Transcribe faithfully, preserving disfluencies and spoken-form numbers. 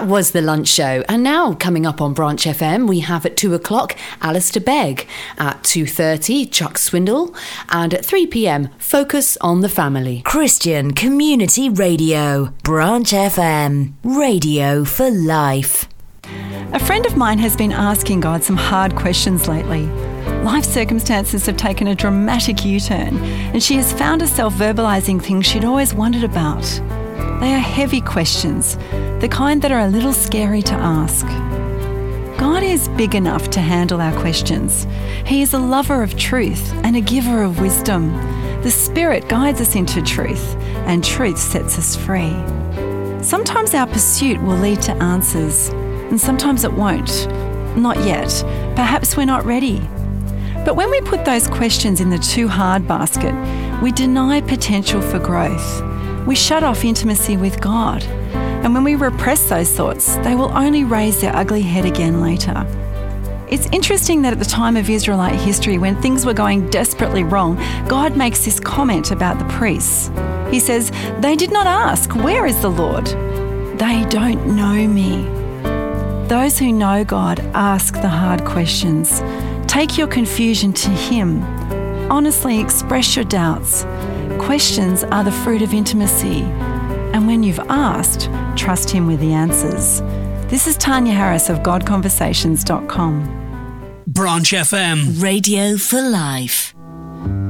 That was The Lunch Show. And now, coming up on Branch F M, we have at two o'clock, Alistair Begg. At two thirty, Chuck Swindle. And at three p.m, Focus on the Family. Christian Community Radio. Branch F M. Radio for life. A friend of mine has been asking God some hard questions lately. Life circumstances have taken a dramatic U-turn, and she has found herself verbalising things she'd always wondered about. They are heavy questions, the kind that are a little scary to ask. God is big enough to handle our questions. He is a lover of truth and a giver of wisdom. The Spirit guides us into truth, and truth sets us free. Sometimes our pursuit will lead to answers, and sometimes it won't. Not yet. Perhaps we're not ready. But when we put those questions in the too hard basket, we deny potential for growth. We shut off intimacy with God. And when we repress those thoughts, they will only raise their ugly head again later. It's interesting that at the time of Israelite history, when things were going desperately wrong, God makes this comment about the priests. He says, "They did not ask, 'Where is the Lord?' They don't know me." Those who know God ask the hard questions. Take your confusion to Him. Honestly express your doubts. Questions are the fruit of intimacy. And when you've asked, trust Him with the answers. This is Tanya Harris of God Conversations dot com. Branch F M. Radio for life.